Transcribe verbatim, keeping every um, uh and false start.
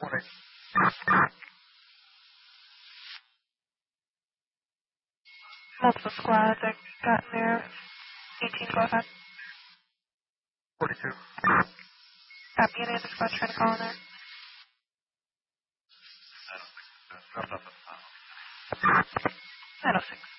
Morning. Multiple squads, I got in there. eighteen, go ahead. forty-two. Copy, any other squads trying to call in there? I don't think so. Dropped off the phone. nine oh six.